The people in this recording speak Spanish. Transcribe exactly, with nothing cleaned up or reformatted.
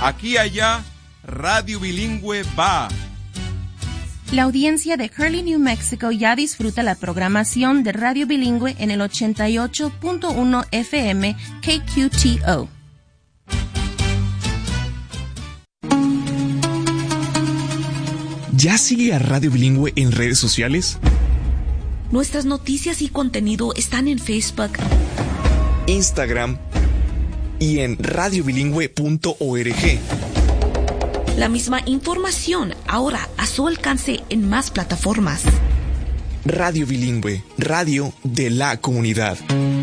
Aquí allá, Radio Bilingüe va. La audiencia de Hurley, New Mexico ya disfruta la programación de Radio Bilingüe en el ochenta y ocho punto uno F M K Q T O. ¿Ya sigue a Radio Bilingüe en redes sociales? Nuestras noticias y contenido están en Facebook, Instagram y en radio bilingüe punto org. La misma información ahora a su alcance en más plataformas. Radio Bilingüe, radio de la comunidad.